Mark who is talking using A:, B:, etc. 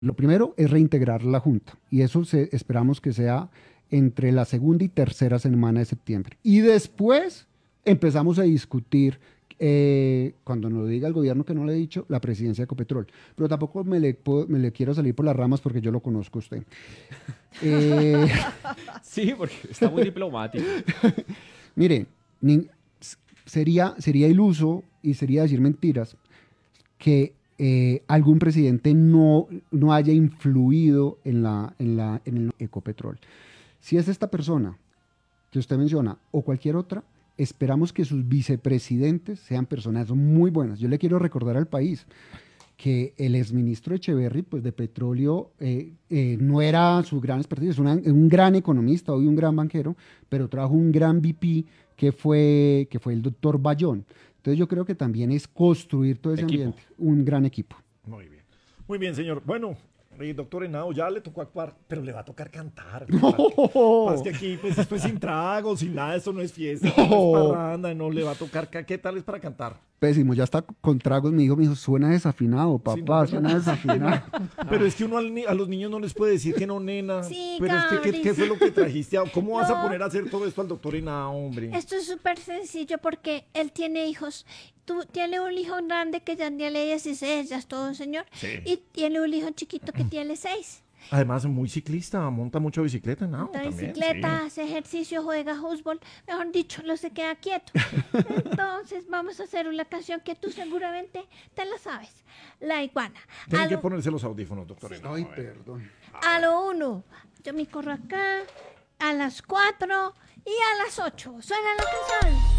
A: Lo primero es reintegrar la Junta y eso esperamos que sea entre la segunda y tercera semana de septiembre. Y después empezamos a discutir, cuando nos diga el gobierno que no le he dicho, la presidencia de Ecopetrol. Pero tampoco me le quiero salir por las ramas porque yo lo conozco a usted. Eh,
B: Sí, porque está muy diplomático.
A: Mire, sería iluso y sería decir mentiras que algún presidente no haya influido en el Ecopetrol. Si es esta persona que usted menciona o cualquier otra, esperamos que sus vicepresidentes sean personas muy buenas. Yo le quiero recordar al país que el exministro Echeverry, pues de petróleo, no era su gran expertise, es un gran economista, hoy un gran banquero, pero trajo un gran VP que fue el doctor Bayón. Entonces yo creo que también es construir todo ese
B: Equipo.
A: ambiente, un gran equipo.
C: Muy bien. Muy bien, señor. Bueno, doctor Henao, ya le tocó actuar, pero le va a tocar cantar. Es que aquí, pues, esto es sin trago, sin nada, esto no es fiesta, esto no es parranda, no le va a tocar. ¿Qué tal es para cantar?
A: Pésimo, ya está con tragos, mi hijo me dijo, suena desafinado, papá,
C: Sí, no,
A: suena desafinado.
C: Pero es que uno a los niños no les puede decir que no, nena.
D: Sí,
C: Pero es que, ¿qué
D: Cabris.
C: fue lo que trajiste? ¿Cómo vas a
D: No.
C: poner a hacer todo esto al doctor Henao, hombre?
D: Esto es súper sencillo porque él tiene hijos. Tú tienes un hijo grande que ya tiene 16, ya es todo un señor.
C: Sí.
D: Y tiene un hijo chiquito que tiene 6.
C: Además, muy ciclista, monta mucho bicicleta, ¿no?
D: Monta
C: También,
D: bicicleta,
C: sí.
D: hace ejercicio, juega fútbol. Mejor dicho, no se queda quieto. Entonces vamos a hacer una canción que tú seguramente te la sabes. La iguana.
C: Tienen
D: A
C: que
D: lo,
C: ponerse los audífonos, doctor Henao.
A: Ay,
C: A ver.
A: perdón.
D: a lo 1, yo me corro acá. A las 4 y a las 8. Suena la canción.